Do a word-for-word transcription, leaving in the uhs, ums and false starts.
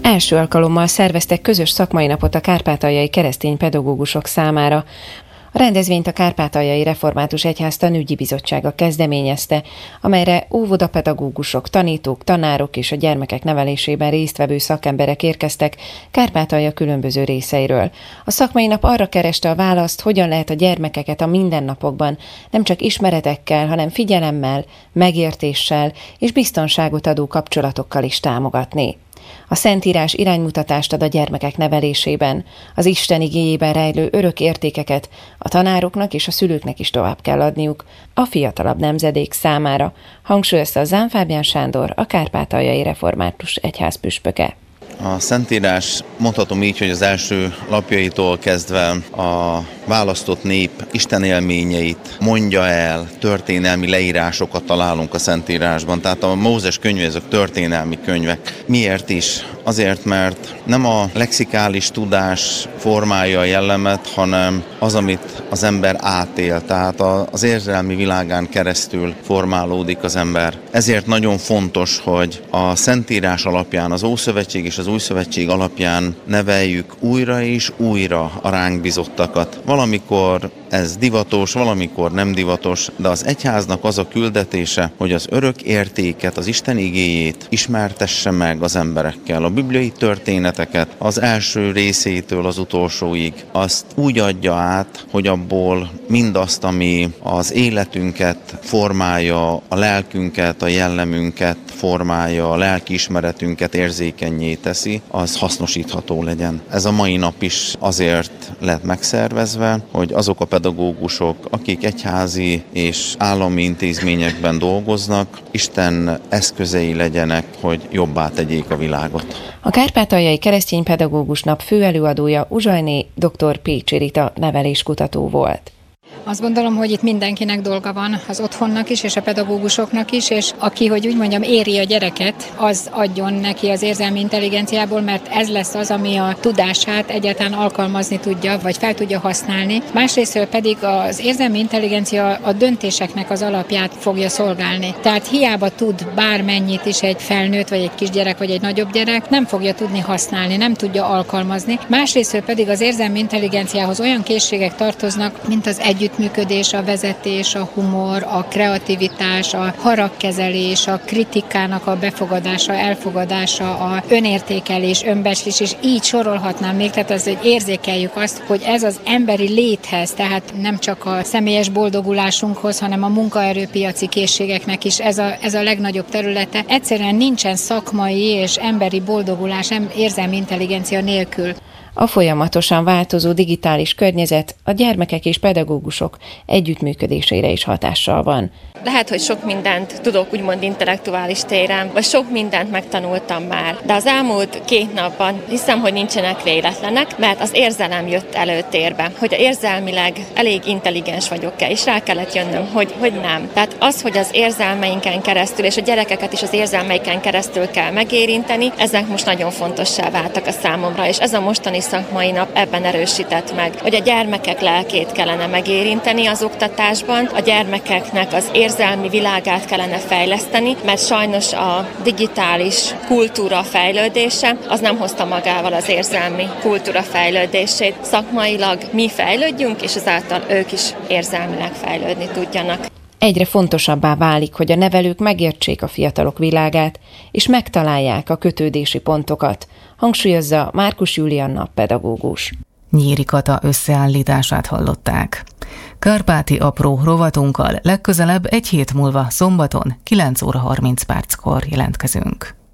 Első alkalommal szerveztek közös szakmai napot a kárpátaljai keresztény pedagógusok számára. A rendezvényt a Kárpátaljai Református Egyház Tanügyi Bizottsága kezdeményezte, amelyre óvodapedagógusok, tanítók, tanárok és a gyermekek nevelésében résztvevő szakemberek érkeztek Kárpátalja különböző részeiről. A szakmai nap arra kereste a választ, hogyan lehet a gyermekeket a mindennapokban nem csak ismeretekkel, hanem figyelemmel, megértéssel és biztonságot adó kapcsolatokkal is támogatni. A Szentírás iránymutatást ad a gyermekek nevelésében, az Isten igéjében rejlő örök értékeket a tanároknak és a szülőknek is tovább kell adniuk a fiatalabb nemzedék számára, hangsúlyozta Zán Fábián Sándor, a Kárpátaljai Református Egyház püspöke. A Szentírás, mondhatom így, hogy az első lapjaitól kezdve a választott nép Isten élményeit mondja el, történelmi leírásokat találunk a Szentírásban. Tehát a Mózes könyvek, ezek történelmi könyvek. Miért is? Azért, mert nem a lexikális tudás formálja a jellemet, hanem az, amit az ember átél. Tehát az érzelmi világán keresztül formálódik az ember. Ezért nagyon fontos, hogy a Szentírás alapján, az Ószövetség és az Új Szövetség alapján neveljük újra és újra a ránk bizottakat. Valamikor ez divatos, valamikor nem divatos, de az egyháznak az a küldetése, hogy az örök értéket, az Isten igéjét ismertesse meg az emberekkel. A bibliai történeteket az első részétől az utolsóig azt úgy adja át, hogy abból mindazt, ami az életünket formálja, a lelkünket, a jellemünket formálja, a lelkiismeretünket érzékennyé teszi, az hasznosítható legyen. Ez a mai nap is azért lett megszervezve, hogy azok a pedagógusok, akik egyházi és állami intézményekben dolgoznak, Isten eszközei legyenek, hogy jobbá tegyék a világot. A Kárpátaljai Keresztény Pedagógus Nap főelőadója Uzsajné dr. Pécsi Rita neveléskutató volt. Azt gondolom, hogy itt mindenkinek dolga van, az otthonnak is, és a pedagógusoknak is, és aki, hogy úgy mondjam, éri a gyereket, az adjon neki az érzelmi intelligenciából, mert ez lesz az, ami a tudását egyáltalán alkalmazni tudja, vagy fel tudja használni. Másrésztről pedig az érzelmi intelligencia a döntéseknek az alapját fogja szolgálni. Tehát hiába tud bármennyit is egy felnőtt, vagy egy kisgyerek, vagy egy nagyobb gyerek, nem fogja tudni használni, nem tudja alkalmazni. Másrésztről pedig az érzelmi intelligenciához olyan készségek tartoznak, mint az együtt működés, a vezetés, a humor, a kreativitás, a haragkezelés, a kritikának a befogadása, elfogadása, a önértékelés, önbecslés, és így sorolhatnám még, tehát az, hogy érzékeljük azt, hogy ez az emberi léthez, tehát nem csak a személyes boldogulásunkhoz, hanem a munkaerőpiaci készségeknek is ez a, ez a legnagyobb területe. Egyszerűen nincsen szakmai és emberi boldogulás érzelmi intelligencia nélkül. A folyamatosan változó digitális környezet a gyermekek és pedagógusok együttműködésére is hatással van. Lehet, hogy sok mindent tudok úgymond intellektuális téren, vagy sok mindent megtanultam már, de az elmúlt két napban hiszem, hogy nincsenek véletlenek, mert az érzelem jött előtérbe, hogy érzelmileg elég intelligens vagyok-e, és rá kellett jönnöm, hogy, hogy nem. Tehát az, hogy az érzelmeinken keresztül, és a gyerekeket is az érzelmeiken keresztül kell megérinteni, ezek most nagyon fontossá váltak a számomra, és ez a mostani szakmai nap ebben erősített meg, hogy a gyermekek lelkét kellene megérinteni az oktatásban, a gyermekeknek az érzelmi világát kellene fejleszteni, mert sajnos a digitális kultúra fejlődése az nem hozta magával az érzelmi kultúra fejlődését. Szakmailag mi fejlődjünk, és ezáltal ők is érzelmileg fejlődni tudjanak. Egyre fontosabbá válik, hogy a nevelők megértsék a fiatalok világát, és megtalálják a kötődési pontokat, hangsúlyozza Márkus Julianna pedagógus. Nyíri Kata összeállítását hallották. Kárpáti apró rovatunkkal legközelebb egy hét múlva szombaton kilenc óra harminc perckor jelentkezünk.